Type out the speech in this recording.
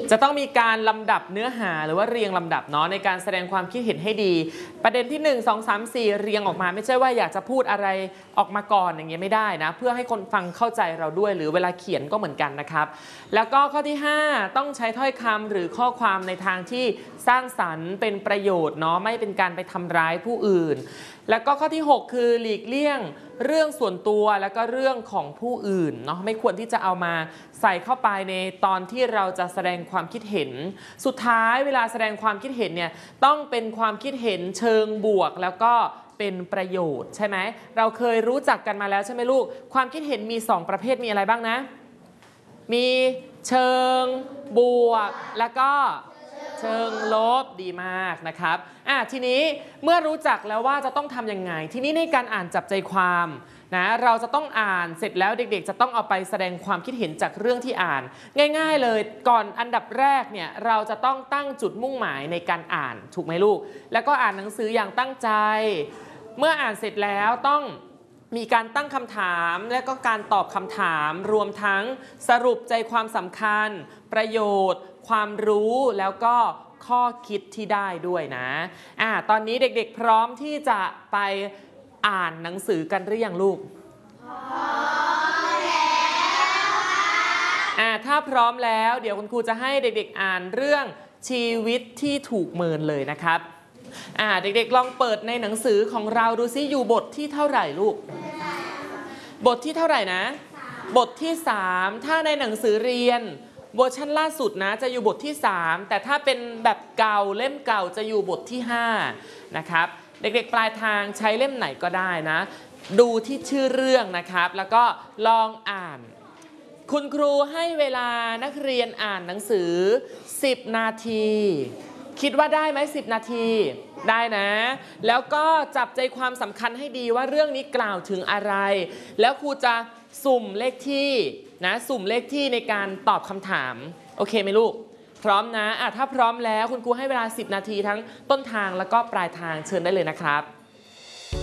จะต้องมีการลำดับเนื้อหาหรือว่าเรียงลำดับเนาะในการแสดงความคิดเห็นให้ดีประเด็นที่1 2 3 4เรียงออกมาไม่ใช่ว่าอยากจะพูดอะไรออกมาก่อนอย่างเงี้ยไม่ได้นะเพื่อให้คนฟังเข้าใจเราด้วยหรือเวลาเขียนก็เหมือนกันนะครับแล้วก็ข้อที่5ต้องใช้ถ้อยคำหรือข้อความในทางที่สร้างสรรค์เป็นประโยชน์เนาะไม่เป็นการไปทำร้ายผู้อื่นแล้วก็ข้อที่6คือหลีกเลี่ยงเรื่องส่วนตัวแล้วก็เรื่องของผู้อื่นเนาะไม่ควรที่จะเอามาใส่เข้าไปในตอนที่เราจะแสดงความคิดเห็นสุดท้ายเวลาแสดงความคิดเห็นเนี่ยต้องเป็นความคิดเห็นเชิงบวกแล้วก็เป็นประโยชน์ใช่ไหมเราเคยรู้จักกันมาแล้วใช่ไหมลูกความคิดเห็นมี2ประเภทมีอะไรบ้างนะมีเชิงบวกแล้วก็เชิงลบดีมากนะครับทีนี้เมื่อรู้จักแล้วว่าจะต้องทำยังไงทีนี้ในการอ่านจับใจความนะเราจะต้องอ่านเสร็จแล้วเด็กๆจะต้องเอาไปแสดงความคิดเห็นจากเรื่องที่อ่านง่ายๆเลยก่อนอันดับแรกเนี่ยเราจะต้องตั้งจุดมุ่งหมายในการอ่านถูกไหมลูกแล้วก็อ่านหนังสืออย่างตั้งใจเมื่ออ่านเสร็จแล้วต้องมีการตั้งคำถามและก็การตอบคำถามรวมทั้งสรุปใจความสำคัญประโยชน์ความรู้แล้วก็ข้อคิดที่ได้ด้วยนะตอนนี้เด็กๆพร้อมที่จะไปอ่านหนังสือกันหรือยังลูกพร้อมแล้วถ้าพร้อมแล้วเดี๋ยวคุณครูจะให้เด็กๆอ่านเรื่องชีวิตที่ถูกเมินเลยนะครับเด็กๆลองเปิดในหนังสือของเราดูซิอยู่บทที่เท่าไหร่ลูกบทที่เท่าไหร่นะบทที่3ถ้าในหนังสือเรียนเวอร์ชันล่าสุดนะจะอยู่บทที่3แต่ถ้าเป็นแบบเก่าเล่มเก่าจะอยู่บทที่5นะครับเด็กๆปลายทางใช้เล่มไหนก็ได้นะดูที่ชื่อเรื่องนะครับแล้วก็ลองอ่านคุณครูให้เวลานักเรียนอ่านหนังสือ10นาทีคิดว่าได้ไหม10นาทีได้นะแล้วก็จับใจความสำคัญให้ดีว่าเรื่องนี้กล่าวถึงอะไรแล้วครูจะสุ่มเลขที่นะสุ่มเลขที่ในการตอบคำถามโอเคไหมลูกพร้อมนะถ้าพร้อมแล้วคุณครูให้เวลา10นาทีทั้งต้นทางแล้วก็ปลายทางเชิญได้เลยนะครับ